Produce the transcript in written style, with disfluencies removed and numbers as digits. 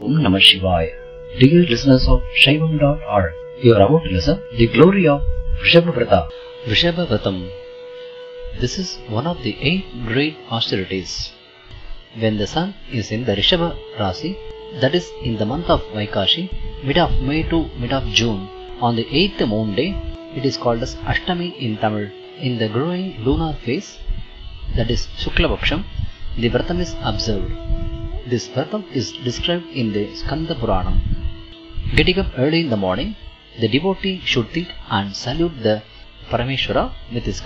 Om Namah Shivaya. Dear listeners of Shaivam.org, you are about to listen the glory of Vrishabhavrata. Vrishabhavratam. This is one of the 8 great austerities. When the sun is in the Rishabha Rasi, that is in the month of Vaikashi, mid of May to mid of June, on the 8th moon day, it is called as Ashtami in Tamil. In the growing lunar phase, that is Shukla Paksham, the Vratam is observed. This Vratam is described in the Skanda Puranam. Getting up early in the morning, the devotee should think and salute the Parameshwara with his